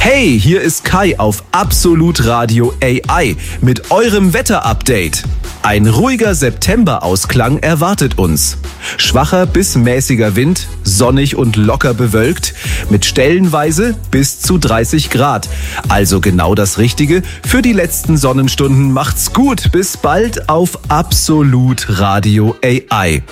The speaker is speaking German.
Hey, hier ist Kai auf Absolut Radio AI mit eurem Wetterupdate. Ein ruhiger Septemberausklang erwartet uns. Schwacher bis mäßiger Wind, sonnig und locker bewölkt, mit stellenweise bis zu 30 Grad. Also genau das Richtige für die letzten Sonnenstunden. Macht's gut, bis bald auf Absolut Radio AI.